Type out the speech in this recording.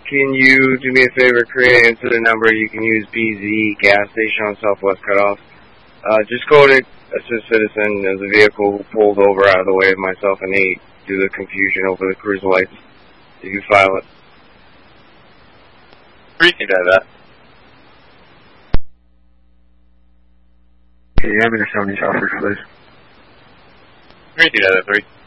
can you do me a favor, create an incident number? You can use BZ gas station on Southwest Cutoff. Just code it assist citizen as a vehicle who pulled over out of the way of myself and Nate due to confusion over the cruiser lights. You can file it. Appreciate that. Okay, I'm going to show these officers, please. Appreciate that, 3.